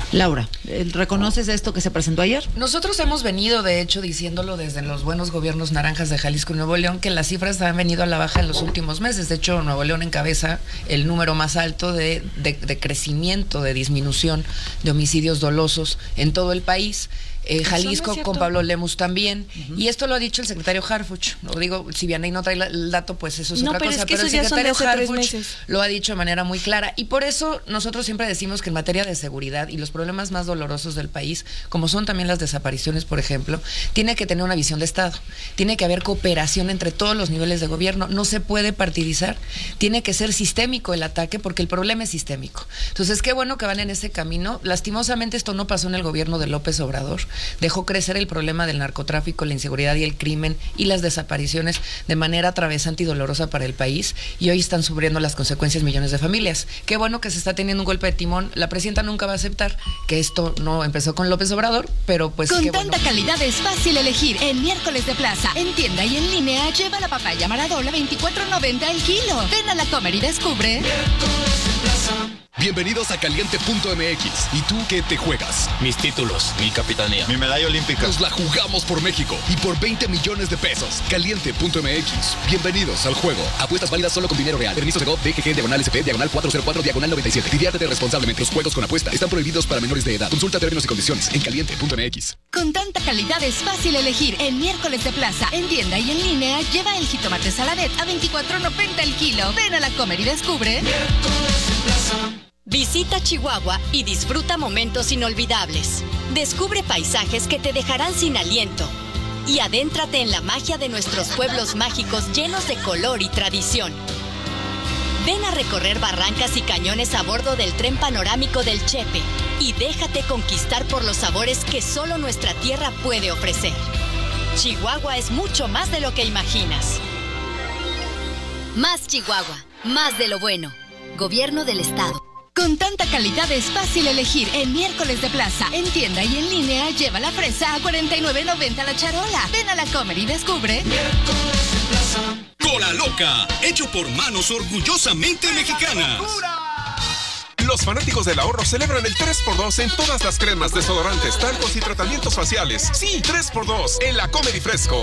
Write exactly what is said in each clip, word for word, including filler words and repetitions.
Laura, ¿reconoces esto que se presentó ayer? Nosotros hemos venido, de hecho, diciéndolo desde los buenos gobiernos naranjas de Jalisco y Nuevo León, que las cifras han venido a la baja en los últimos meses. De hecho, Nuevo León encabeza el número más alto de, de, de crecimiento, de disminución de homicidios dolosos en todo el país. Eh, Jalisco no con Pablo Lemus también, uh-huh. y esto lo ha dicho el secretario Harfuch. Lo digo, si Vianey no trae la, el dato, pues eso es no, otra pero cosa, es que pero el eso secretario Harfuch meses. lo ha dicho de manera muy clara, y por eso nosotros siempre decimos que en materia de seguridad y los problemas más dolorosos del país, como son también las desapariciones, por ejemplo, tiene que tener una visión de Estado, tiene que haber cooperación entre todos los niveles de gobierno, no se puede partidizar, tiene que ser sistémico el ataque, porque el problema es sistémico. Entonces, qué bueno que van en ese camino. Lastimosamente esto no pasó en el gobierno de López Obrador, dejó crecer el problema del narcotráfico, la inseguridad y el crimen y las desapariciones de manera atravesante y dolorosa para el país, y hoy están sufriendo las consecuencias millones de familias. Qué bueno que se está teniendo un golpe de timón. La presidenta nunca va a aceptar que esto no empezó con López Obrador, pero pues con qué tanta bueno. calidad es fácil elegir. En miércoles de plaza, en tienda y en línea, lleva la papaya Maradona veinticuatro noventa el kilo. Ven a la Comer y descubre. Bienvenidos a Caliente punto M X. ¿Y tú qué te juegas? Mis títulos, mi capitanía, mi medalla olímpica. Nos la jugamos por México y por veinte millones de pesos. Caliente punto M X. Bienvenidos al juego. Apuestas válidas solo con dinero real. Permiso de G O V, D G G, diagonal S P, diagonal cuatro cero cuatro, diagonal noventa y siete. Diviértete responsablemente. Los juegos con apuesta están prohibidos para menores de edad. Consulta términos y condiciones en Caliente punto M X. Con tanta calidad es fácil elegir. En miércoles de plaza, en tienda y en línea, lleva el jitomate Saladet a veinticuatro noventa el kilo. Ven a la Comer y descubre. Miércoles en plaza. Visita Chihuahua y disfruta momentos inolvidables. Descubre paisajes que te dejarán sin aliento. Y adéntrate en la magia de nuestros pueblos mágicos llenos de color y tradición. Ven a recorrer barrancas y cañones a bordo del tren panorámico del Chepe y déjate conquistar por los sabores que solo nuestra tierra puede ofrecer. Chihuahua es mucho más de lo que imaginas. Más Chihuahua, más de lo bueno. Gobierno del Estado. Con tanta calidad es fácil elegir. En miércoles de plaza, en tienda y en línea, lleva la fresa a cuarenta y nueve noventa la charola. Ven a la Comer y descubre. Miércoles en plaza. Cola Loca, hecho por manos orgullosamente mexicanas. Los fanáticos del ahorro celebran el tres por dos en todas las cremas, desodorantes, talcos y tratamientos faciales. Sí, tres por dos en la Comer y Fresco.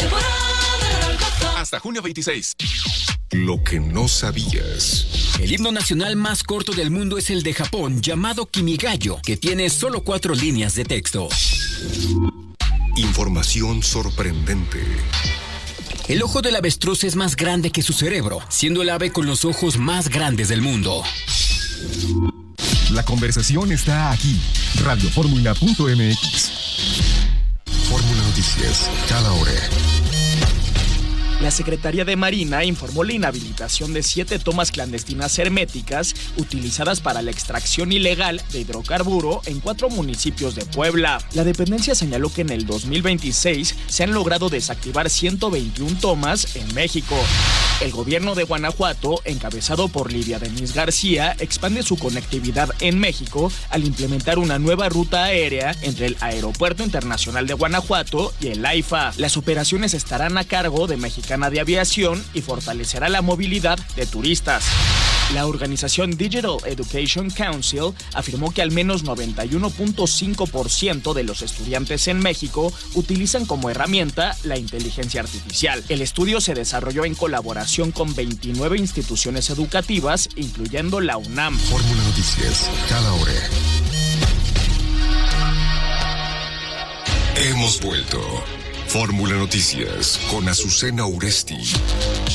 Hasta junio veintiséis. Lo que no sabías. El himno nacional más corto del mundo es el de Japón, llamado Kimigayo, que tiene solo cuatro líneas de texto. Información sorprendente. El ojo del avestruz es más grande que su cerebro, siendo el ave con los ojos más grandes del mundo. La conversación está aquí. radio fórmula punto M X. Fórmula Noticias, cada hora. La Secretaría de Marina informó la inhabilitación de siete tomas clandestinas herméticas utilizadas para la extracción ilegal de hidrocarburo en cuatro municipios de Puebla. La dependencia señaló que en el dos mil veintiséis se han logrado desactivar ciento veintiuna tomas en México. El gobierno de Guanajuato, encabezado por Lidia Denise García, expande su conectividad en México al implementar una nueva ruta aérea entre el Aeropuerto Internacional de Guanajuato y el AIFA. Las operaciones estarán a cargo de Mexicana de Aviación y fortalecerá la movilidad de turistas. La organización Digital Education Council afirmó que al menos noventa y uno punto cinco por ciento de los estudiantes en México utilizan como herramienta la inteligencia artificial. El estudio se desarrolló en colaboración con veintinueve instituciones educativas, incluyendo la UNAM. Fórmula Noticias, cada hora. Hemos vuelto. Fórmula Noticias con Azucena Uresti.